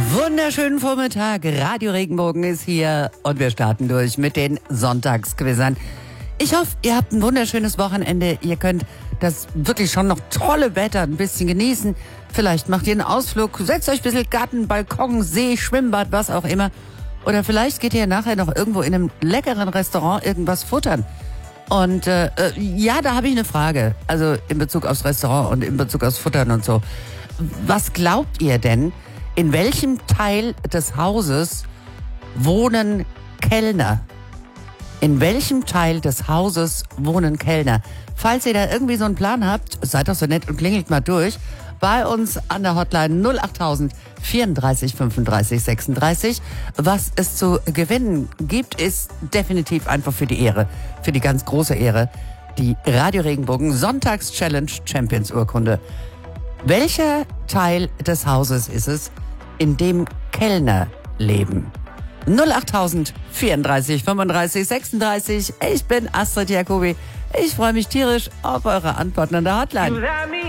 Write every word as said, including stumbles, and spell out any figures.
Wunderschönen Vormittag, Radio Regenbogen ist hier und wir starten durch mit den Sonntagsquizzern. Ich hoffe, ihr habt ein wunderschönes Wochenende. Ihr könnt das wirklich schon noch tolle Wetter ein bisschen genießen. Vielleicht macht ihr einen Ausflug, setzt euch ein bisschen Garten, Balkon, See, Schwimmbad, was auch immer. Oder vielleicht geht ihr nachher noch irgendwo in einem leckeren Restaurant irgendwas futtern. Und äh, äh, ja, da habe ich eine Frage. Also in Bezug aufs Restaurant und in Bezug aufs Futtern und so. Was glaubt ihr denn, in welchem Teil des Hauses wohnen Kellner? In welchem Teil des Hauses wohnen Kellner? Falls ihr da irgendwie so einen Plan habt, seid doch so nett und klingelt mal durch. Bei uns an der Hotline null achttausend vierunddreißig fünfunddreißig sechsunddreißig. Was es zu gewinnen gibt, ist definitiv einfach für die Ehre, für die ganz große Ehre, die Radio Regenbogen Sonntags-Challenge Champions Urkunde. Welcher Teil des Hauses ist es, in dem Kellner leben? null achttausend vierunddreißig fünfunddreißig sechsunddreißig. Ich bin Astrid Jacobi. Ich freue mich tierisch auf eure Antworten an der Hotline.